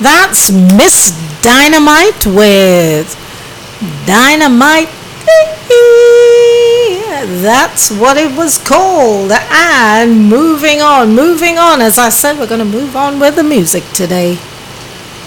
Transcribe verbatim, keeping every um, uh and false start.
That's Miss Dynamite with Dynamite. That's what it was called. And moving on, moving on. As I said, we're going to move on with the music today.